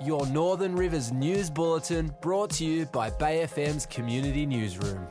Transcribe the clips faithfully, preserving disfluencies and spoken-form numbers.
Your Northern Rivers News Bulletin, brought to you by Bay F M's Community Newsroom.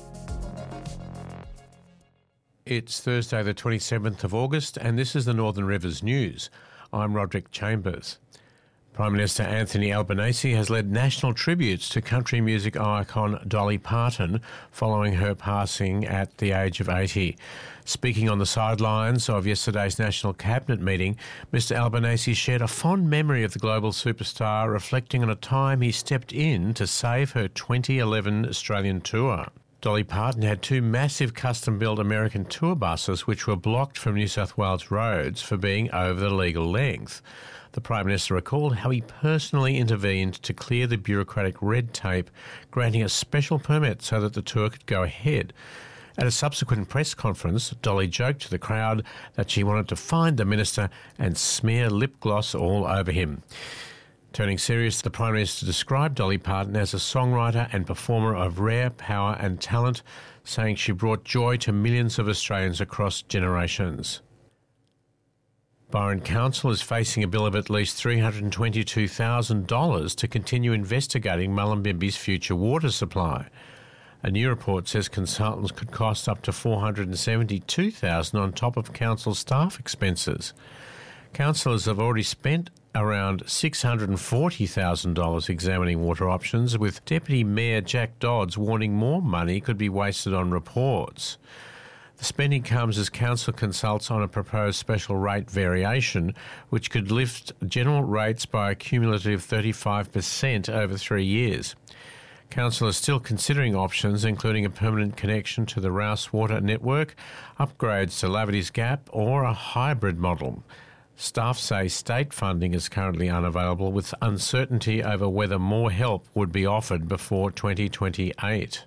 It's Thursday the twenty-seventh of August and this is the Northern Rivers News. I'm Roderick Chambers. Prime Minister Anthony Albanese has led national tributes to country music icon Dolly Parton following her passing at the age of eighty. Speaking on the sidelines of yesterday's National Cabinet meeting, Mr Albanese shared a fond memory of the global superstar, reflecting on a time he stepped in to save her twenty eleven Australian tour. Dolly Parton had two massive custom-built American tour buses which were blocked from New South Wales roads for being over the legal length. The Prime Minister recalled how he personally intervened to clear the bureaucratic red tape, granting a special permit so that the tour could go ahead. At a subsequent press conference, Dolly joked to the crowd that she wanted to find the minister and smear lip gloss all over him. Turning serious, the Prime Minister described Dolly Parton as a songwriter and performer of rare power and talent, saying she brought joy to millions of Australians across generations. Byron Council is facing a bill of at least three hundred twenty-two thousand dollars to continue investigating Mullumbimby's future water supply. A new report says consultants could cost up to four hundred seventy-two thousand dollars on top of council staff expenses. Councillors have already spent around six hundred forty thousand dollars examining water options, with Deputy Mayor Jack Dodds warning more money could be wasted on reports. The spending comes as Council consults on a proposed special rate variation, which could lift general rates by a cumulative thirty-five percent over three years. Council is still considering options, including a permanent connection to the Rouse Water Network, upgrades to Laverty's Gap, or a hybrid model. Staff say state funding is currently unavailable, with uncertainty over whether more help would be offered before twenty twenty-eight.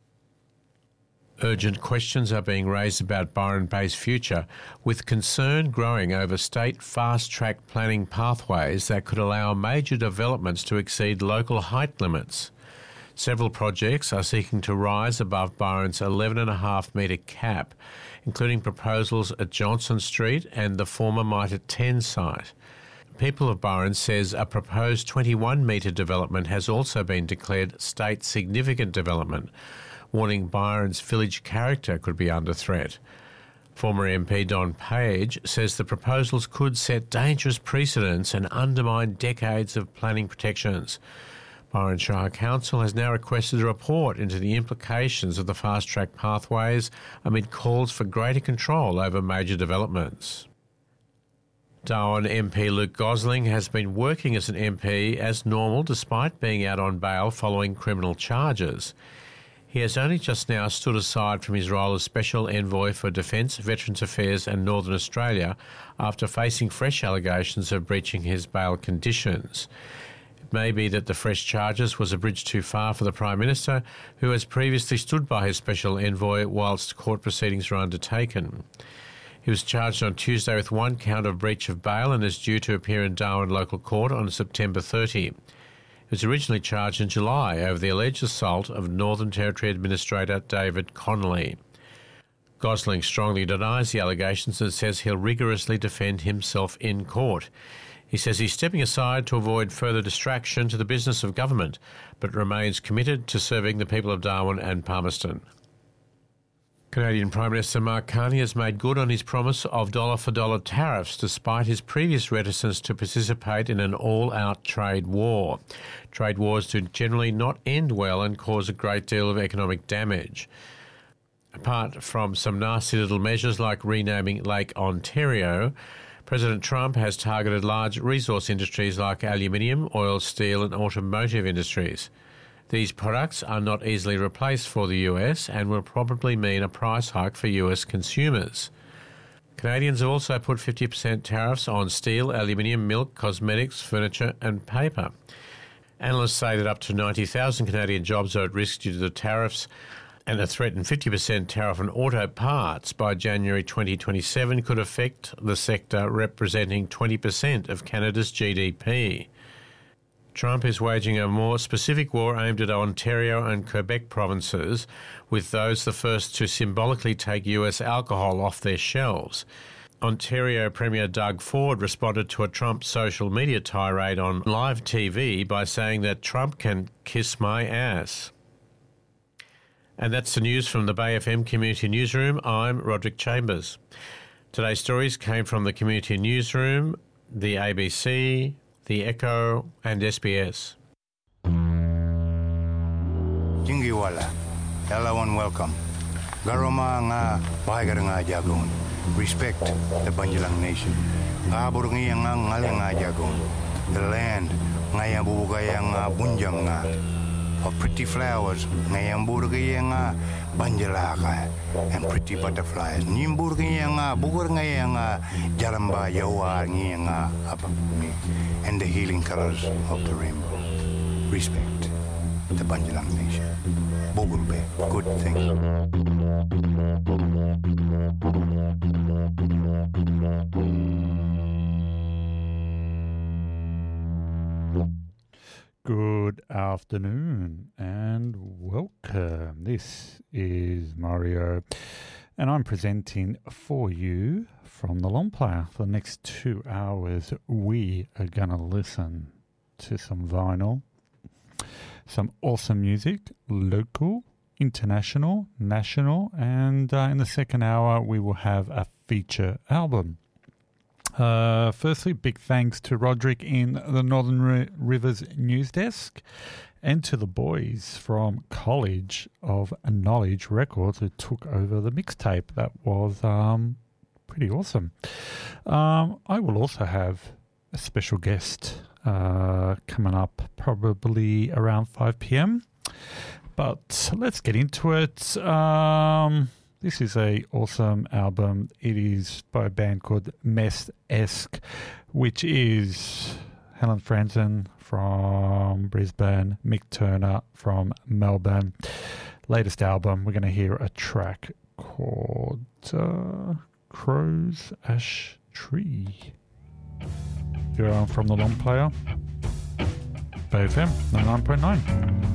Urgent questions are being raised about Byron Bay's future, with concern growing over state fast-track planning pathways that could allow major developments to exceed local height limits. Several projects are seeking to rise above Byron's eleven point five metre cap, including proposals at Johnson Street and the former Mitre ten site. People of Byron says a proposed twenty-one metre development has also been declared state significant development, warning Byron's village character could be under threat. Former M P Don Page says the proposals could set dangerous precedents and undermine decades of planning protections. Byron Shire Council has now requested a report into the implications of the fast-track pathways amid calls for greater control over major developments. Darwin M P Luke Gosling has been working as an M P as normal despite being out on bail following criminal charges. He has only just now stood aside from his role as Special Envoy for Defence, Veterans Affairs and Northern Australia after facing fresh allegations of breaching his bail conditions. It may be that the fresh charges was a bridge too far for the Prime Minister, who has previously stood by his Special Envoy whilst court proceedings were undertaken. He was charged on Tuesday with one count of breach of bail and is due to appear in Darwin Local Court on September thirtieth. He was originally charged in July over the alleged assault of Northern Territory Administrator David Connolly. Gosling strongly denies the allegations and says he'll rigorously defend himself in court. He says he's stepping aside to avoid further distraction to the business of government, but remains committed to serving the people of Darwin and Palmerston. Canadian Prime Minister Mark Carney has made good on his promise of dollar-for-dollar tariffs despite his previous reticence to participate in an all-out trade war. Trade wars do generally not end well and cause a great deal of economic damage. Apart from some nasty little measures like renaming Lake Ontario, President Trump has targeted large resource industries like aluminium, oil, steel and automotive industries. These products are not easily replaced for the U S and will probably mean a price hike for U S consumers. Canadians have also put fifty percent tariffs on steel, aluminium, milk, cosmetics, furniture and paper. Analysts say that up to ninety thousand Canadian jobs are at risk due to the tariffs, and a threatened fifty percent tariff on auto parts by January twenty twenty-seven could affect the sector representing twenty percent of Canada's G D P. Trump is waging a more specific war aimed at Ontario and Quebec provinces, with those the first to symbolically take U S alcohol off their shelves. Ontario Premier Doug Ford responded to a Trump social media tirade on live T V by saying that Trump can kiss my ass. And that's the news from the Bay F M Community Newsroom. I'm Roderick Chambers. Today's stories came from the Community Newsroom, the A B C, the Echo and S B S. Jingiwala, hello and welcome. Garoma nga bahagar nga jagon. Respect the Banjalang Nation. Kabur nga nga ngalang nga jagon. The land nga yang bubugay nga bunjang nga. Of pretty flowers nga yang burugay nga banjalaka and pretty butterflies. Nimburugay nga bugur nga nga jalamba yawa nga abami and the healing colors of the rainbow. Respect the Banjalang Nation. Bogurbe, good thing. Good afternoon and welcome. This is Mario and I'm presenting for you from the Long Player. For the next two hours we are going to listen to some vinyl, some awesome music, local, international, national, and uh, in the second hour we will have a feature album. Uh, firstly, big thanks to Roderick in the Northern R- Rivers News Desk and to the boys from College of Knowledge Records who took over the mixtape. That was um, pretty awesome. Um, I will also have a special guest uh, coming up probably around five p.m. But let's get into it. Um... This is a awesome album. It is by a band called Mess-esque, which is Helen Franzen from Brisbane, Mick Turner from Melbourne. Latest album, we're going to hear a track called uh, Crow's Ash Tree. You're on from the Long Player, Bay F M ninety-nine point nine.